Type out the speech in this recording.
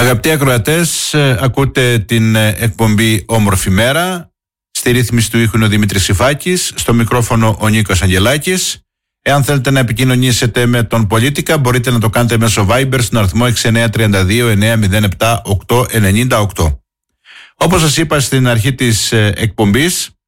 Αγαπητοί ακροατές, ακούτε την εκπομπή Όμορφη Μέρα. Στη ρύθμιση του ήχου είναι ο Δημήτρης Σιφάκης, στο μικρόφωνο ο Νίκος Αγγελάκης. Εάν θέλετε να επικοινωνήσετε με τον Πολίτικα, μπορείτε να το κάνετε μέσω Viber στον αριθμό 6932-907-898. Όπως σας είπα στην αρχή της εκπομπής,